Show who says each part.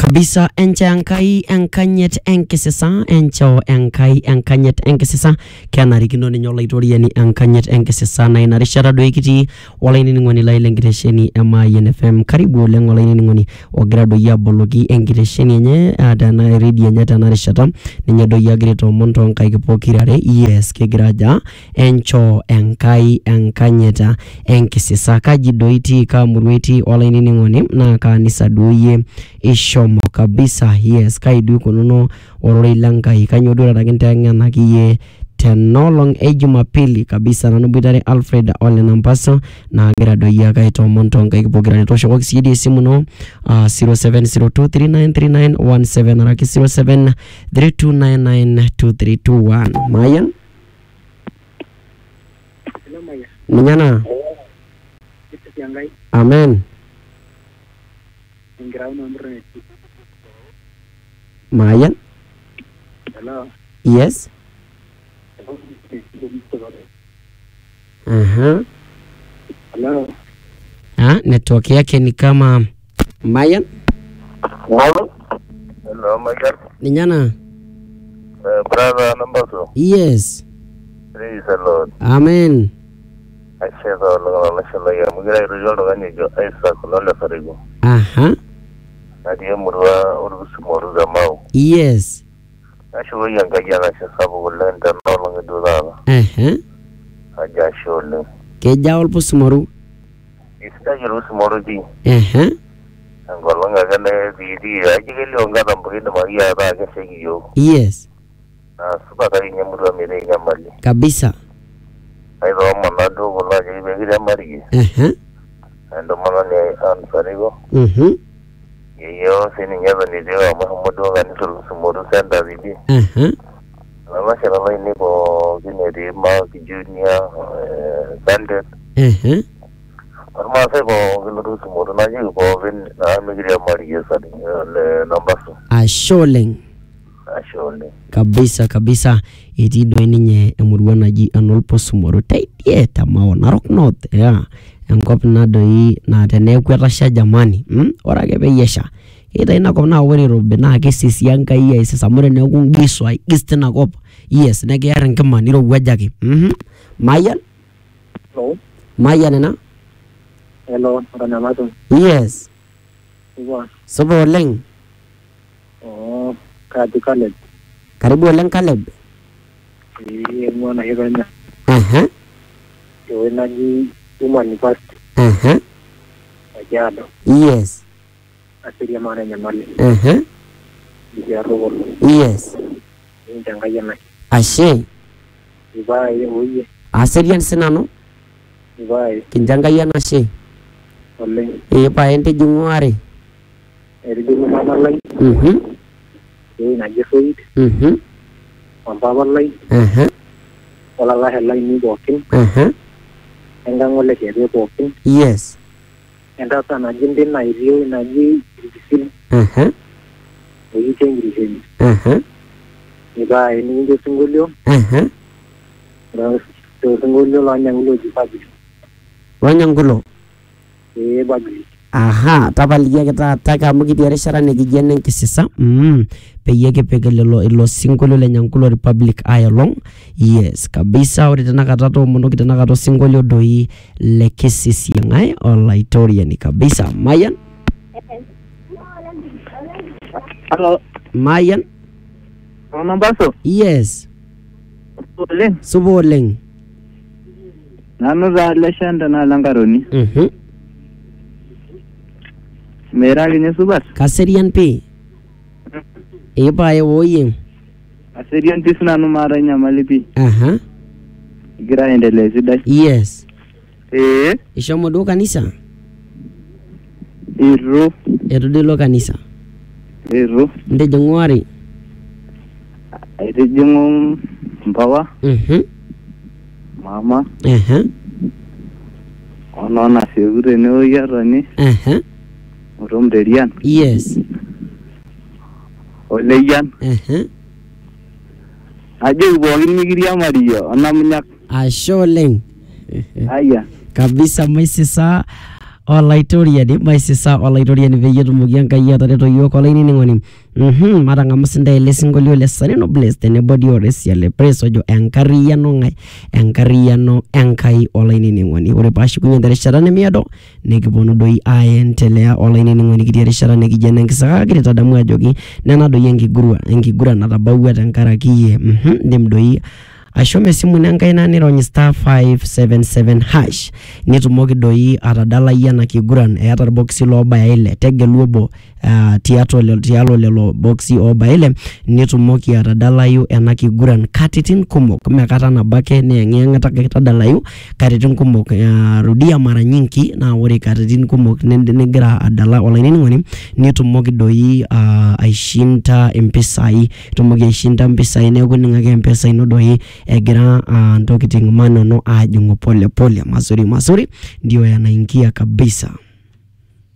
Speaker 1: kabisa encha enkai enkanyet enkisisa encho enkai enkanyet enkisisa kenarikino ninyo laitoriani enkanyet enkisisa na inarishara doikiti olainining'oni lai lenkitesheni Mayian FM karibu oleng olainining'oni ogira doi aboloki enkitesheni enye tena radio enye tena rishata ninye doi agira tomon tonkaik pokirare yes kegira aja encho enkai enkanyet enkisisa kaji doiti kamurweti olainining'oni na kanisa doye ishomo kabisa yes kaidu kunono ororei lankai kanyodo rakintengena kiye tenolong Jumapili kabisa nanubuitare Alfred Ole Nampaso na agira doia kaitomon tonkaik pokirare toshokok sidi esimu no 0702393917 araki 0732992321 Mayan Mnyana Amen Mayan
Speaker 2: Hello.
Speaker 1: Yes
Speaker 2: Hello.
Speaker 1: Network yake ni kama Mayan
Speaker 2: Hello, Mayan.
Speaker 1: Ninyana
Speaker 2: Brother Nambaso.
Speaker 1: Yes
Speaker 2: Praise the Lord.
Speaker 1: Amen
Speaker 2: I say the Lord, Mashallah, Mugira, result of any Isaac, Lola Farigo. Nadia Murwa, or Sumuru Zamau.
Speaker 1: Yes
Speaker 2: Actually, young Gayana Sabu will learn to no longer do that. I just showed them.
Speaker 1: Keja olpo sumoru
Speaker 2: It's not your Sumorudi.
Speaker 1: And
Speaker 2: And go along again, the I give you on Gadam Brina Maria, I can say you.
Speaker 1: Yes
Speaker 2: Supatari Yamura Mirena Mali.
Speaker 1: kabisa
Speaker 2: I don't want to do like a regular Marie. And the Monone and Farigo. Yo, sending heaven is there, Mahamodo and Sumuru Santa Ribi. National Nibo, Guinea, Mark Junior, Bandit. Masebo, Gilus Murnaji, Bovin, Amigra Maria, Numbers.
Speaker 1: Asholeng
Speaker 2: Actually.
Speaker 1: kabisa itido eninye emurwana ji anolpo sumoru taidie tamao Narok North enkop nadoi na tenekweta jamani ora ake peyesha ita inakop na ore robe na kesisi enkai ya isasamure neku ngiswa gistina kop yes nekiar enkima nirowuajaki Mayan
Speaker 2: Hello.
Speaker 1: Mayan na
Speaker 2: Hello, Ranamato.
Speaker 1: yes
Speaker 2: Iwa.
Speaker 1: sobo oleng
Speaker 2: Oh, Kati Caleb.
Speaker 1: karibu oleng Caleb
Speaker 2: Mwana Hivana. Yoenaji Human First. Ajado.
Speaker 1: yes
Speaker 2: Asiria Mara Nyamali. Diaro.
Speaker 1: yes
Speaker 2: Tangayana.
Speaker 1: ashe
Speaker 2: Ibai, Uye.
Speaker 1: aserian sinano
Speaker 2: Ibai,
Speaker 1: kinjangayana ashe
Speaker 2: Oleng.
Speaker 1: paente jungware
Speaker 2: Eridu Mamalai. Naji Sweet. Pampawalai. Wala Helai ni walking. Engangole Kere walking.
Speaker 1: yes
Speaker 2: And that's an agenda Nigeria Naji Sil. We change him. Iba ini do singulio. Do singulio lanyangulo jipaji.
Speaker 1: wanyangulo
Speaker 2: Bagi.
Speaker 1: tapalikia kita taka mukitiare shara nekijene nkisisa peyie kipegelo ilo singolio le Nyangulo Republic ayolong yes kabisa ore tenakata tomono tenakata singolio doi le kisisi ngai olaitoriani kabisa Mayan
Speaker 2: Hello.
Speaker 1: Mayan
Speaker 2: Nambaso.
Speaker 1: yes
Speaker 2: Oleng.
Speaker 1: subo oleng
Speaker 2: Nanu za leshanda na langaroni. Mera ginya subat.
Speaker 1: kaserian pe pae woye
Speaker 2: Asirian tisna nu mara nyamali pi. Gira endelee sidai.
Speaker 1: yes ishomo do kanisa
Speaker 2: Iru.
Speaker 1: erudilo kanisa
Speaker 2: Iru.
Speaker 1: nde jongwari
Speaker 2: Aitijingu Mpawa. Mama. Onona segure ne oyarani. Urum derian.
Speaker 1: yes
Speaker 2: Oleyan. Aje bogin migiria Mario, onamnyak.
Speaker 1: Asholeng
Speaker 2: Aya.
Speaker 1: kabisa maisisa olaitoriani maisisa olaitoriani peyie etumoki Enkai atareto yiok olainining'oni. Matang'amu sinda ele singolio le Sanino Bless tenebo dio Resia le Praise ojo enkarriyiano ng'ae enkarriyiano Enkai olainining'oni. Ore paashukunye terishata nemiado nikiponu doi aendelea olainining'oni kitii erishata nikijo enenkisaka kitadamu ajoki nena doi enkiguran natabawua tenkaraki iyie. Indim doi ashomo esimu nenkaina nirony *577# nitumoki doi atadalai ena kiguran eeta irboksi loobaya ile tegelu obo tialo lelo boksi oobaya ile nitumoki atadalayu ena kiguran katitin kumok mekata nabo ake neeng'eng'ata ake tadalayu katitin kumok rudia mara nyingi na ore katitin kumok nigira adala olainining'oni nitumoki doi aishinda impisai tumoki aishinda impisai neeku ning'ake mpesa ino doi egira ntokiting manono ajing'u pole pole mazuri ndio yanaingia kabisa.